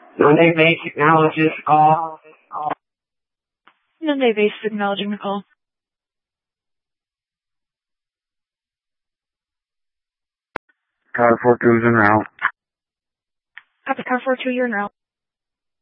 Monday Base acknowledges call. Monday Base acknowledging the call. Car 42 is en route. Copy, car 42, you're en route.